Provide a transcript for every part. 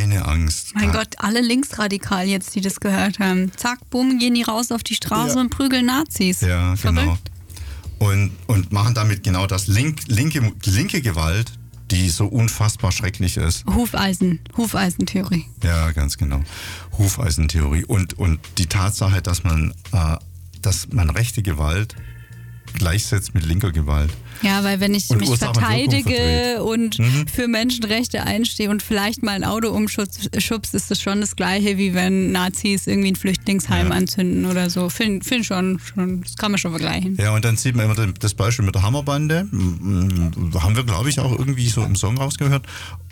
keine Angst. Mein Gott, alle Linksradikal jetzt, die das gehört haben. Zack, bumm, gehen die raus auf die Straße und prügeln Nazis. Ja, Verrückt. genau. Und machen damit genau das. Linke Gewalt, die so unfassbar schrecklich ist. Hufeisentheorie. Ja, ganz genau. Hufeisentheorie. Und die Tatsache, dass man rechte Gewalt gleichsetzt mit linker Gewalt. Ja, weil wenn ich mich verteidige und Mhm. für Menschenrechte einstehe und vielleicht mal ein Auto umschubst, ist das schon das Gleiche, wie wenn Nazis irgendwie ein Flüchtlingsheim anzünden oder so. Find schon, das kann man schon vergleichen. Ja, und dann sieht man immer das Beispiel mit der Hammerbande. Haben wir, glaube ich, auch irgendwie so im Song rausgehört.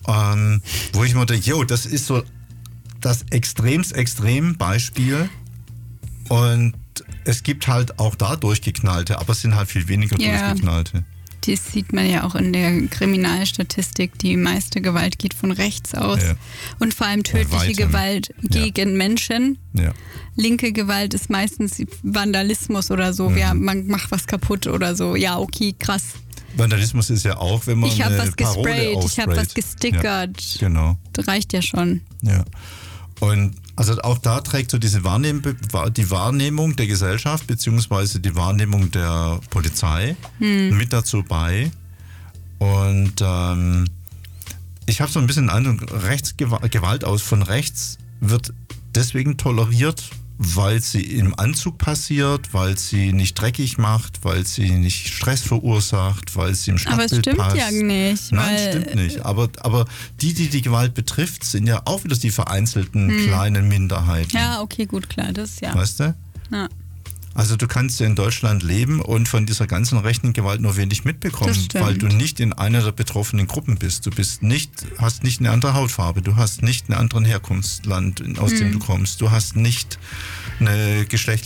Wo ich mir denke, das ist so das extrem Beispiel. Und es gibt halt auch da Durchgeknallte, aber es sind halt viel weniger Durchgeknallte. Das sieht man ja auch in der Kriminalstatistik. Die meiste Gewalt geht von rechts aus. Ja. Und vor allem tödliche Gewalt gegen Menschen. Ja. Linke Gewalt ist meistens Vandalismus oder so. Ja, man macht was kaputt oder so. Ja, okay, krass. Vandalismus ist ja auch, wenn man ich habe eine was gesprayt, Parole ich habe was gestickert. Ja, genau. Das reicht ja schon. Ja. Und also auch da trägt so die Wahrnehmung der Gesellschaft beziehungsweise die Wahrnehmung der Polizei mit dazu bei. Und ich habe so ein bisschen den Eindruck, Gewalt von rechts wird deswegen toleriert, weil sie im Anzug passiert, weil sie nicht dreckig macht, weil sie nicht Stress verursacht, weil sie im Stadtbild passt. Aber es stimmt ja nicht. Nein, stimmt nicht. Aber die Gewalt betrifft, sind ja auch wieder die vereinzelten kleinen Minderheiten. Ja, okay, gut, klar, das ja. Weißt du? Ja. Also du kannst ja in Deutschland leben und von dieser ganzen rechten Gewalt nur wenig mitbekommen, weil du nicht in einer der betroffenen Gruppen bist. Du hast nicht eine andere Hautfarbe, du hast nicht einen anderen Herkunftsland, aus dem du kommst, du hast nicht eine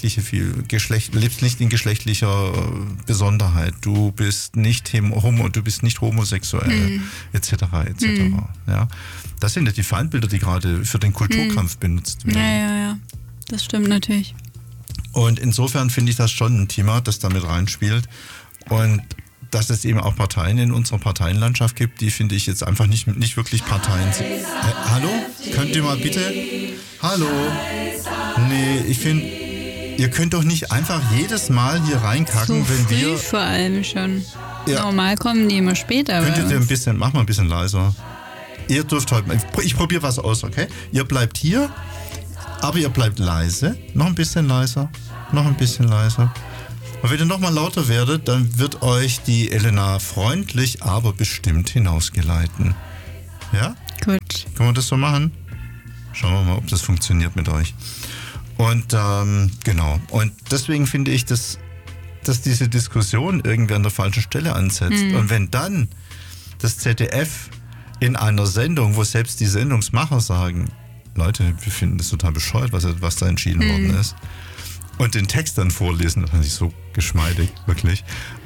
lebst nicht in geschlechtlicher Besonderheit, du bist nicht homosexuell, etc. Ja? Das sind ja die Feindbilder, die gerade für den Kulturkampf benutzt werden. Ja, das stimmt natürlich. Und insofern finde ich das schon ein Thema, das damit reinspielt. Und dass es eben auch Parteien in unserer Parteienlandschaft gibt, die finde ich jetzt einfach nicht wirklich Parteien sind. Hallo? Könnt ihr mal bitte? Hallo? Nee, ich finde, ihr könnt doch nicht einfach jedes Mal hier reinkacken, so wenn früh wir... vor allem schon. Ja. Normal kommen die immer später. Mach mal ein bisschen leiser. Ihr dürft heute... Ich probiere was aus, okay? Ihr bleibt hier... Aber ihr bleibt leise. Noch ein bisschen leiser. Noch ein bisschen leiser. Und wenn ihr noch mal lauter werdet, dann wird euch die Elena freundlich, aber bestimmt hinausgeleiten. Ja? Gut. Können wir das so machen? Schauen wir mal, ob das funktioniert mit euch. Und genau. Und deswegen finde ich, dass diese Diskussion irgendwie an der falschen Stelle ansetzt. Und wenn dann das ZDF in einer Sendung, wo selbst die Sendungsmacher sagen, Leute, wir finden das total bescheuert, was da entschieden worden ist. Und den Text dann vorlesen, das fand ich so geschmeidig, wirklich.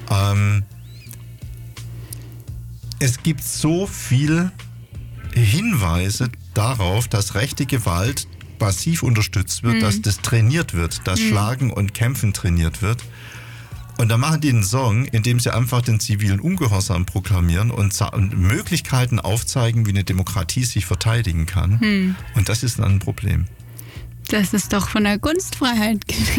Es gibt so viele Hinweise darauf, dass rechte Gewalt massiv unterstützt wird, dass das trainiert wird, dass Schlagen und Kämpfen trainiert wird. Und dann machen die einen Song, in dem sie einfach den zivilen Ungehorsam proklamieren und Möglichkeiten aufzeigen, wie eine Demokratie sich verteidigen kann. Und das ist dann ein Problem. Das ist doch von der Kunstfreiheit.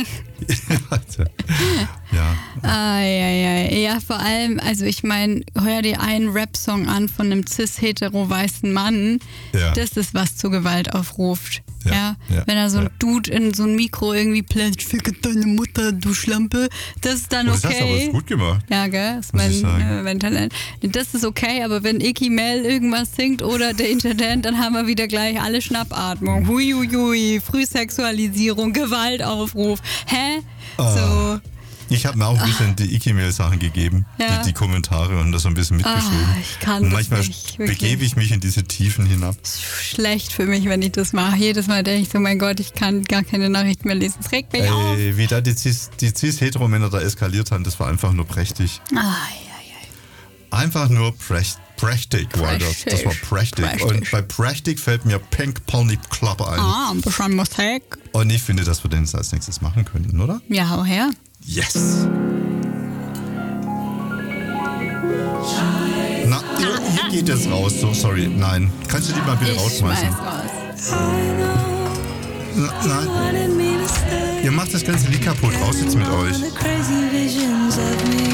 Ja, vor allem, also ich meine, hör dir einen Rap-Song an von einem cis-hetero-weißen Mann, das ist, was zu Gewalt aufruft. Ja. Wenn er so ein Dude in so ein Mikro irgendwie plänt, ficke deine Mutter, du Schlampe, das ist dann okay. Das hast du aber gut gemacht. Ja, gell? Das ist mein Talent. Das ist okay, aber wenn Icky Mel irgendwas singt oder der Intendant, dann haben wir wieder gleich alle Schnappatmung. Huiuiui, Frühsexualisierung, Gewaltaufruf. Hä? So. Ich habe mir auch ein bisschen die Icky-Mail-Sachen gegeben, die Kommentare und das so ein bisschen mitgeschrieben. Ich kann und das manchmal nicht, begebe ich mich in diese Tiefen hinab. Schlecht für mich, wenn ich das mache. Jedes Mal denke ich so, mein Gott, ich kann gar keine Nachrichten mehr lesen. Es regt mich auf. Wie da die Cis-Hetero-Männer da eskaliert haben, das war einfach nur prächtig. Einfach nur prächtig war das. Das war prächtig. Und bei prächtig fällt mir Pink Pony Club ein. Ein bisschen Musik. Und ich finde, dass wir den als nächstes machen könnten, oder? Ja, hau her. Yes! Na, hier geht jetzt raus. So, sorry. Nein. Kannst du die mal bitte rausschmeißen? Schmeiß raus. Nein. Ihr macht das ganze Lied kaputt. Raus jetzt mit euch.